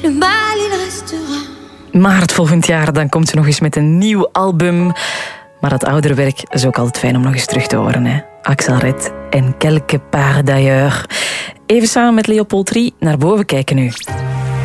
le mal il restera. Maart volgend jaar, dan komt ze nog eens met een nieuw album. Maar dat oudere werk is ook altijd fijn om nog eens terug te horen. Hè? Axel Red en Quelque part d'ailleurs. Even samen met Leopold Rie naar boven kijken nu.